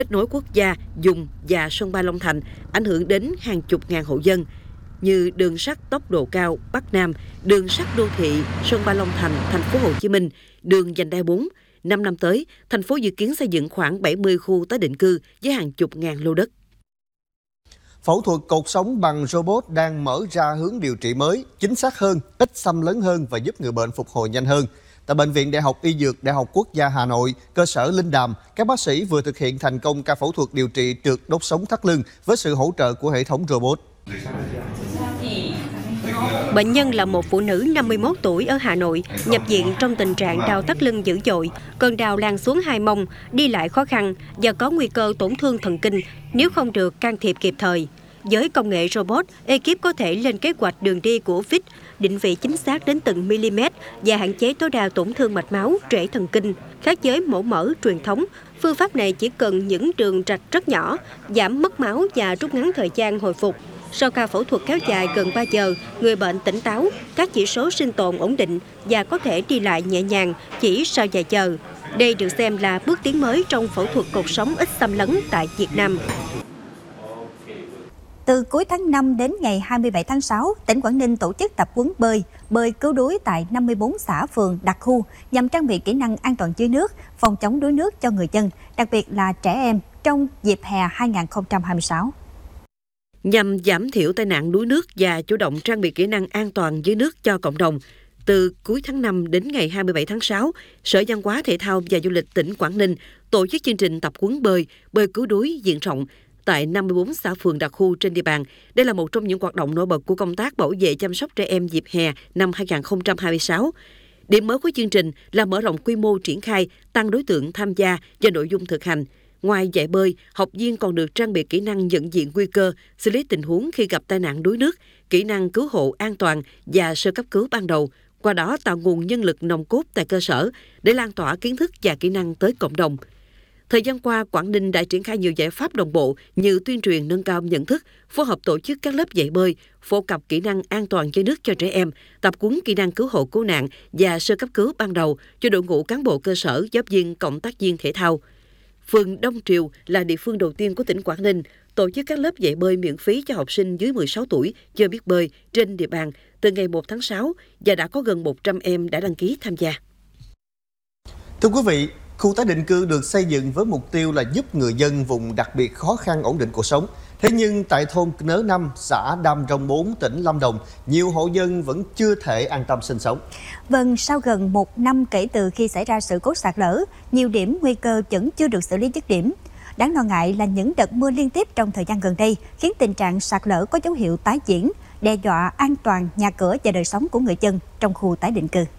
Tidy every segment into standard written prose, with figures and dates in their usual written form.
kết nối quốc gia, dùng và sân bay Long Thành, ảnh hưởng đến hàng chục ngàn hộ dân như đường sắt tốc độ cao Bắc Nam, đường sắt đô thị sân bay Long Thành, thành phố Hồ Chí Minh, đường vành đai 4. 5 năm tới, thành phố dự kiến xây dựng khoảng 70 khu tái định cư với hàng chục ngàn lô đất. Phẫu thuật cột sống bằng robot đang mở ra hướng điều trị mới, chính xác hơn, ít xâm lấn hơn và giúp người bệnh phục hồi nhanh hơn. Tại Bệnh viện Đại học Y Dược Đại học Quốc gia Hà Nội, cơ sở Linh Đàm, các bác sĩ vừa thực hiện thành công ca phẫu thuật điều trị trượt đốt sống thắt lưng với sự hỗ trợ của hệ thống robot. Bệnh nhân là một phụ nữ 51 tuổi ở Hà Nội, nhập viện trong tình trạng đau thắt lưng dữ dội, cơn đau lan xuống hai mông, đi lại khó khăn và có nguy cơ tổn thương thần kinh nếu không được can thiệp kịp thời. Với công nghệ robot, ekip có thể lên kế hoạch đường đi của vít, định vị chính xác đến từng mm và hạn chế tối đa tổn thương mạch máu, trễ thần kinh. Khác với mổ mở truyền thống, phương pháp này chỉ cần những đường rạch rất nhỏ, giảm mất máu và rút ngắn thời gian hồi phục. Sau ca phẫu thuật kéo dài gần 3 giờ, người bệnh tỉnh táo, các chỉ số sinh tồn ổn định và có thể đi lại nhẹ nhàng chỉ sau vài giờ. Đây được xem là bước tiến mới trong phẫu thuật cột sống ít xâm lấn tại Việt Nam. Từ cuối tháng 5 đến ngày 27 tháng 6, tỉnh Quảng Ninh tổ chức tập huấn bơi cứu đuối tại 54 xã phường đặc khu nhằm trang bị kỹ năng an toàn dưới nước, phòng chống đuối nước cho người dân, đặc biệt là trẻ em trong dịp hè 2026. Nhằm giảm thiểu tai nạn đuối nước và chủ động trang bị kỹ năng an toàn dưới nước cho cộng đồng, từ cuối tháng 5 đến ngày 27 tháng 6, Sở Văn hóa Thể thao và Du lịch tỉnh Quảng Ninh tổ chức chương trình tập huấn bơi cứu đuối diện rộng tại 54 xã phường đặc khu trên địa bàn. Đây là một trong những hoạt động nổi bật của công tác bảo vệ chăm sóc trẻ em dịp hè năm 2026. Điểm mới của chương trình là mở rộng quy mô triển khai, tăng đối tượng tham gia và nội dung thực hành. Ngoài dạy bơi, học viên còn được trang bị kỹ năng nhận diện nguy cơ, xử lý tình huống khi gặp tai nạn đuối nước, kỹ năng cứu hộ an toàn và sơ cấp cứu ban đầu. Qua đó tạo nguồn nhân lực nòng cốt tại cơ sở để lan tỏa kiến thức và kỹ năng tới cộng đồng. Thời gian qua, Quảng Ninh đã triển khai nhiều giải pháp đồng bộ như tuyên truyền nâng cao nhận thức, phối hợp tổ chức các lớp dạy bơi, phổ cập kỹ năng an toàn dưới nước cho trẻ em, tập huấn kỹ năng cứu hộ cứu nạn và sơ cấp cứu ban đầu cho đội ngũ cán bộ cơ sở, giáo viên, cộng tác viên thể thao. Phường Đông Triều là địa phương đầu tiên của tỉnh Quảng Ninh tổ chức các lớp dạy bơi miễn phí cho học sinh dưới 16 tuổi chưa biết bơi trên địa bàn từ ngày 1 tháng 6 và đã có gần 100 em đã đăng ký tham gia. Thưa quý vị, khu tái định cư được xây dựng với mục tiêu là giúp người dân vùng đặc biệt khó khăn ổn định cuộc sống. Thế nhưng tại thôn Nớ 5, xã Đam Rông 4, tỉnh Lâm Đồng, nhiều hộ dân vẫn chưa thể an tâm sinh sống. Vâng, sau gần 1 năm kể từ khi xảy ra sự cố sạt lở, nhiều điểm nguy cơ vẫn chưa được xử lý dứt điểm. Đáng lo ngại là những đợt mưa liên tiếp trong thời gian gần đây khiến tình trạng sạt lở có dấu hiệu tái diễn, đe dọa an toàn nhà cửa và đời sống của người dân trong khu tái định cư.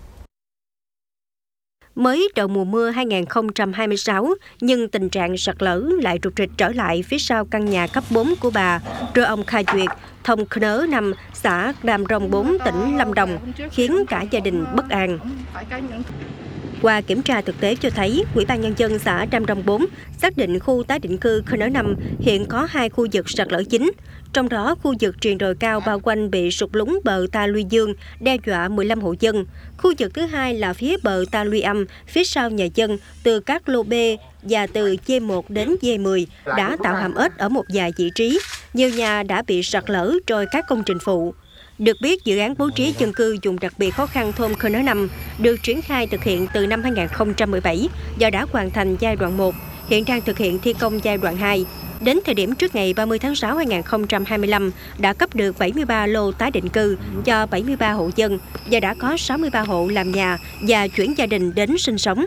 Mới đầu mùa mưa 2026, nhưng tình trạng sạt lở lại rục rịch trở lại phía sau căn nhà cấp 4 của bà Rơ Ông Khai Duyệt, thôn Nớ 5, xã Đam Rông 4, tỉnh Lâm Đồng, khiến cả gia đình bất an. Qua kiểm tra thực tế cho thấy, Ủy ban Nhân dân xã Đam Rông 4 xác định khu tái định cư Nớ 5 hiện có 2 khu vực sạt lở chính. Trong đó, khu vực triền đồi cao bao quanh bị sụt lún bờ ta luy dương, đe dọa 15 hộ dân. Khu vực thứ hai là phía bờ ta luy âm, phía sau nhà dân, từ các lô B và từ D1 đến D10 đã tạo hàm ếch ở một vài vị trí. Nhiều nhà đã bị sạt lở trôi các công trình phụ. Được biết, dự án bố trí dân cư vùng đặc biệt khó khăn thôn Nớ 5 được triển khai thực hiện từ năm 2017 và đã hoàn thành giai đoạn 1, hiện đang thực hiện thi công giai đoạn 2. Đến thời điểm trước ngày 30 tháng 6 2025, đã cấp được 73 lô tái định cư cho 73 hộ dân và đã có 63 hộ làm nhà và chuyển gia đình đến sinh sống.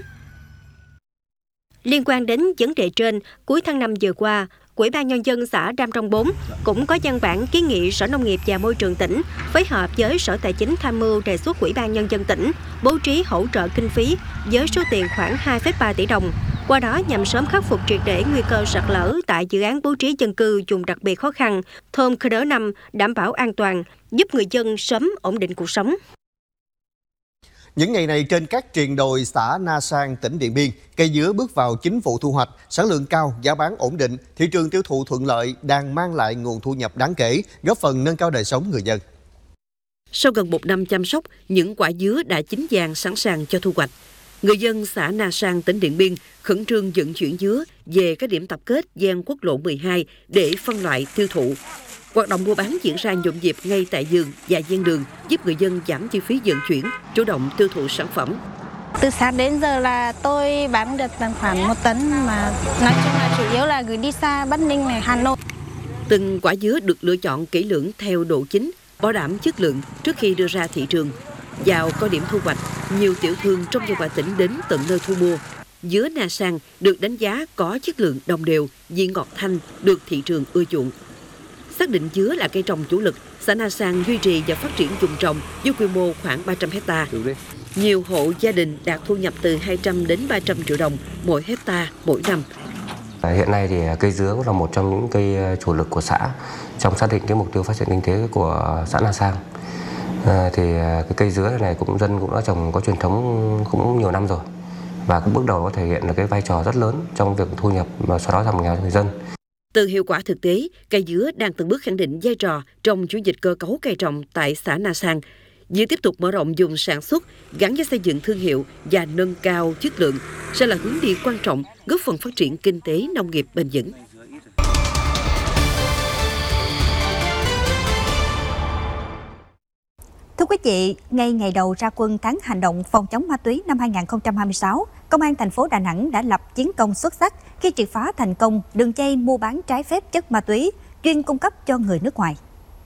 Liên quan đến vấn đề trên, cuối tháng 5 vừa qua, Ủy ban Nhân dân xã Đam Rông 4 cũng có văn bản kiến nghị Sở Nông nghiệp và Môi trường tỉnh phối hợp với Sở Tài chính tham mưu đề xuất Ủy ban Nhân dân tỉnh bố trí hỗ trợ kinh phí với số tiền khoảng 2,3 tỷ đồng. Qua đó nhằm sớm khắc phục triệt để nguy cơ sạt lở tại dự án bố trí dân cư vùng đặc biệt khó khăn thôn Nớ 5, đảm bảo an toàn, giúp người dân sớm ổn định cuộc sống. Những ngày này trên các triền đồi xã Na Sang, tỉnh Điện Biên, cây dứa bước vào chính vụ thu hoạch, sản lượng cao, giá bán ổn định, thị trường tiêu thụ thuận lợi đang mang lại nguồn thu nhập đáng kể, góp phần nâng cao đời sống người dân. Sau gần 1 năm chăm sóc, những quả dứa đã chín vàng sẵn sàng cho thu hoạch. Người dân xã Na Sang, tỉnh Điện Biên khẩn trương vận chuyển dứa về các điểm tập kết ven quốc lộ 12 để phân loại tiêu thụ. Hoạt động mua bán diễn ra nhộn nhịp ngay tại vườn và ven đường, giúp người dân giảm chi phí vận chuyển, chủ động tiêu thụ sản phẩm. Từ sáng đến giờ là tôi bán được khoảng 1 tấn, mà nói chung là chủ yếu là gửi đi xa Bắc Ninh này, Hà Nội. Từng quả dứa được lựa chọn kỹ lưỡng theo độ chín, bảo đảm chất lượng trước khi đưa ra thị trường. Vào cao điểm thu hoạch, nhiều tiểu thương trong và ngoài tỉnh đến tận nơi thu mua. Dứa Na Sang được đánh giá có chất lượng đồng đều, vị ngọt thanh, được thị trường ưa chuộng. Xác định dứa là cây trồng chủ lực, xã Na Sang duy trì và phát triển vùng trồng với quy mô khoảng 300 hectare. Nhiều hộ gia đình đạt thu nhập từ 200 đến 300 triệu đồng mỗi hectare mỗi năm. Hiện nay thì cây dứa cũng là một trong những cây chủ lực của xã trong xác định cái mục tiêu phát triển kinh tế của xã Na Sang. Thì cái cây dứa này dân cũng đã trồng có truyền thống cũng nhiều năm rồi, và cũng bước đầu có thể hiện được cái vai trò rất lớn trong việc thu nhập và xóa đói giảm nghèo cho người dân. Từ hiệu quả thực tế, cây dứa đang từng bước khẳng định vai trò trong chuyển dịch cơ cấu cây trồng tại xã Na Sang. Việc tiếp tục mở rộng vùng sản xuất, gắn với xây dựng thương hiệu và nâng cao chất lượng sẽ là hướng đi quan trọng góp phần phát triển kinh tế nông nghiệp bền vững. Thưa quý vị, ngay ngày đầu ra quân tháng hành động phòng chống ma túy năm 2026, Công an thành phố Đà Nẵng đã lập chiến công xuất sắc khi triệt phá thành công đường dây mua bán trái phép chất ma túy chuyên cung cấp cho người nước ngoài.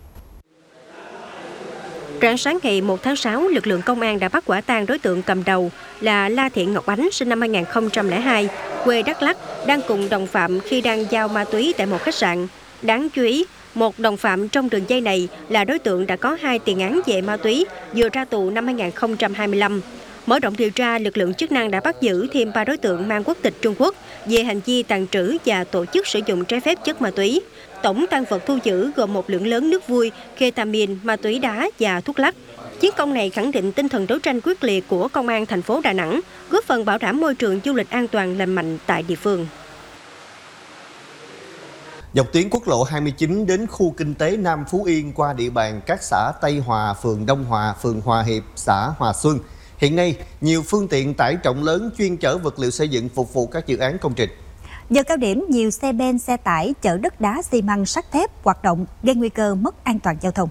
Rạng sáng ngày 1 tháng 6, lực lượng công an đã bắt quả tang đối tượng cầm đầu là La Thị Ngọc Ánh, sinh năm 2002, quê Đắk Lắk, đang cùng đồng phạm khi đang giao ma túy tại một khách sạn. Đáng chú ý, một đồng phạm trong đường dây này là đối tượng đã có 2 tiền án về ma túy, vừa ra tù năm 2025. Mở rộng điều tra, lực lượng chức năng đã bắt giữ thêm 3 đối tượng mang quốc tịch Trung Quốc về hành vi tàng trữ và tổ chức sử dụng trái phép chất ma túy. Tổng tang vật thu giữ gồm một lượng lớn nước vui, ketamin, ma túy đá và thuốc lắc. Chiến công này khẳng định tinh thần đấu tranh quyết liệt của Công an thành phố Đà Nẵng, góp phần bảo đảm môi trường du lịch an toàn lành mạnh tại địa phương. Dọc tuyến quốc lộ 29 đến khu kinh tế Nam Phú Yên qua địa bàn các xã Tây Hòa, phường Đông Hòa, phường Hòa Hiệp, xã Hòa Xuân. Hiện nay, nhiều phương tiện tải trọng lớn chuyên chở vật liệu xây dựng phục vụ các dự án công trình. Giờ cao điểm, nhiều xe ben, xe tải chở đất đá, xi măng, sắt thép hoạt động gây nguy cơ mất an toàn giao thông.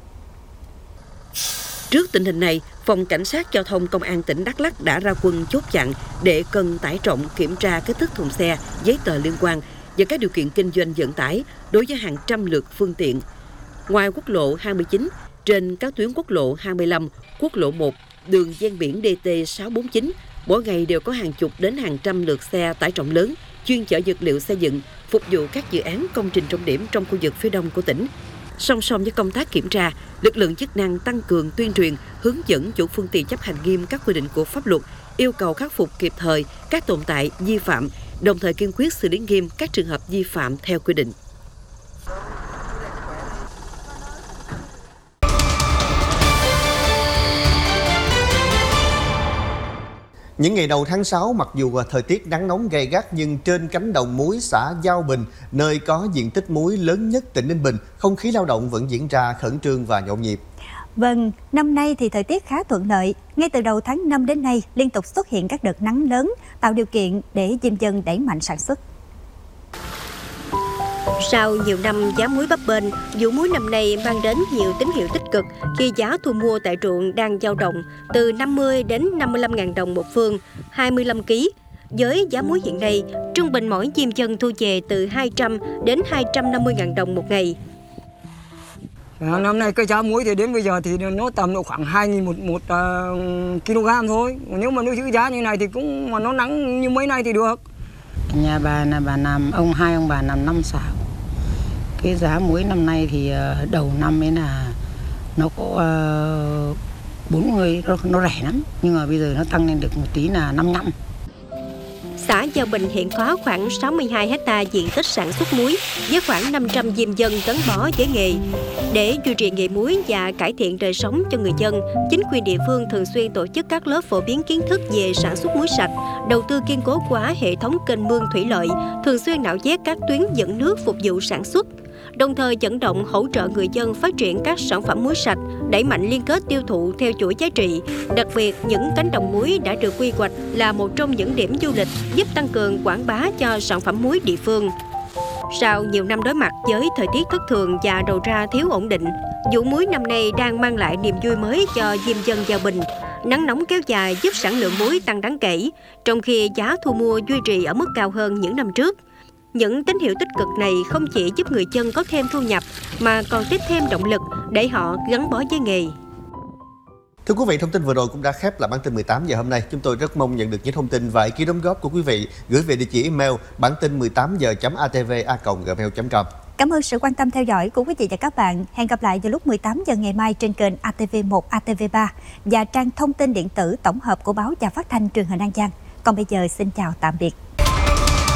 Trước tình hình này, Phòng Cảnh sát Giao thông Công an tỉnh Đắk Lắk đã ra quân chốt chặn để cân tải trọng, kiểm tra kích thước thùng xe, giấy tờ liên quan và các điều kiện kinh doanh vận tải đối với hàng trăm lượt phương tiện. Ngoài quốc lộ 29, trên các tuyến quốc lộ 25, quốc lộ 1, đường ven biển DT649, mỗi ngày đều có hàng chục đến hàng trăm lượt xe tải trọng lớn chuyên chở vật liệu xây dựng, phục vụ các dự án công trình trọng điểm trong khu vực phía đông của tỉnh. Song song với công tác kiểm tra, lực lượng chức năng tăng cường tuyên truyền, hướng dẫn chủ phương tiện chấp hành nghiêm các quy định của pháp luật, yêu cầu khắc phục kịp thời các tồn tại vi phạm, đồng thời kiên quyết xử lý nghiêm các trường hợp vi phạm theo quy định. Những ngày đầu tháng 6, mặc dù thời tiết nắng nóng gay gắt nhưng trên cánh đồng muối xã Giao Bình, nơi có diện tích muối lớn nhất tỉnh Ninh Bình, không khí lao động vẫn diễn ra khẩn trương và nhộn nhịp. Vâng, năm nay thì thời tiết khá thuận lợi. Ngay từ đầu tháng 5 đến nay, liên tục xuất hiện các đợt nắng lớn, tạo điều kiện để diêm dân đẩy mạnh sản xuất. Sau nhiều năm giá muối bấp bênh, vụ muối năm nay mang đến nhiều tín hiệu tích cực khi giá thu mua tại ruộng đang dao động từ 50 đến 55.000 đồng một phương, 25 kg. Với giá muối hiện nay, trung bình mỗi diêm dân thu về từ 200 đến 250.000 đồng một ngày. Năm nay cái giá muối thì đến bây giờ thì nó tầm độ khoảng 2.000 một kg thôi. Nếu mà nó giữ giá như này thì cũng mà nó nắng như mấy nay thì được. Nhà bà là bà làm hai ông bà làm 5 xào. Cái giá muối năm nay thì đầu năm ấy là nó có 40, nó rẻ lắm, nhưng mà bây giờ nó tăng lên được một tí là 55. Xã Giao Bình hiện có khoảng 62 hectare diện tích sản xuất muối với khoảng 500 diêm dân gắn bó với nghề. Để duy trì nghề muối và cải thiện đời sống cho người dân, chính quyền địa phương thường xuyên tổ chức các lớp phổ biến kiến thức về sản xuất muối sạch, đầu tư kiên cố hóa hệ thống kênh mương thủy lợi, thường xuyên nạo vét các tuyến dẫn nước phục vụ sản xuất. đồng thời vận động hỗ trợ người dân phát triển các sản phẩm muối sạch, đẩy mạnh liên kết tiêu thụ theo chuỗi giá trị. Đặc biệt, những cánh đồng muối đã được quy hoạch là một trong những điểm du lịch giúp tăng cường quảng bá cho sản phẩm muối địa phương. Sau nhiều năm đối mặt với thời tiết thất thường và đầu ra thiếu ổn định, vụ muối năm nay đang mang lại niềm vui mới cho diêm dân Giao Bình. Nắng nóng kéo dài giúp sản lượng muối tăng đáng kể, trong khi giá thu mua duy trì ở mức cao hơn những năm trước. Những tín hiệu tích cực này không chỉ giúp người dân có thêm thu nhập, mà còn tiếp thêm động lực để họ gắn bó với nghề. Thưa quý vị, thông tin vừa rồi cũng đã khép lại bản tin 18 giờ hôm nay. Chúng tôi rất mong nhận được những thông tin và ý kiến đóng góp của quý vị gửi về địa chỉ email bản tin 18giờ.atv@gmail.com. Cảm ơn sự quan tâm theo dõi của quý vị và các bạn. Hẹn gặp lại vào lúc 18 giờ ngày mai trên kênh ATV1, ATV3 và trang thông tin điện tử tổng hợp của báo và phát thanh truyền hình An Giang. Còn bây giờ xin chào tạm biệt.